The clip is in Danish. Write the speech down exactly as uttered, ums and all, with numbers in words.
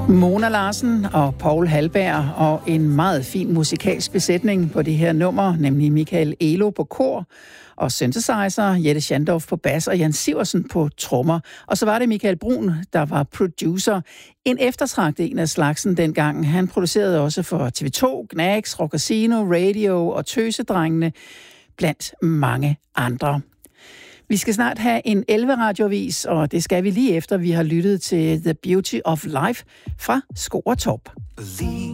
Mona Larsen og Paul Halberg og en meget fin musikalsk besætning på det her nummer, nemlig Michael Elo på kor og synthesizer, Jette Schandorf på bas og Jan Siversen på trommer. Og så var det Michael Brun, der var producer. En eftertragtet en af slagsen dengang. Han producerede også for T V to, Gnags, Rock Casino, Radio og Tøsedrengene, blandt mange andre. Vi skal snart have en elleve-radioavis, og det skal vi lige efter, vi har lyttet til The Beauty of Life fra Skor Top.